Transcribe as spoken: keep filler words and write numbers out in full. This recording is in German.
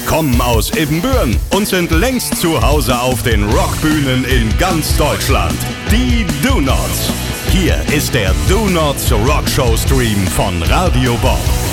kommen aus Ibbenbüren und sind längst zu Hause auf den Rockbühnen in ganz Deutschland. Die Do Nots. Hier ist der Do Nots Rockshow Stream von Radio Bob.